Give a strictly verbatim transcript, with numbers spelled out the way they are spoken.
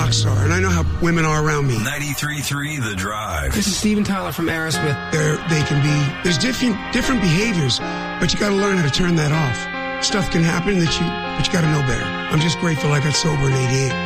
rock star, and I know how women are around me. ninety-three point three The Drive. This is Steven Tyler from Aerosmith. There, they can be, there's different, different behaviors, but you got to learn how to turn that off. Stuff can happen that you, but you got to know better. I'm just grateful I got sober in eighty-eight.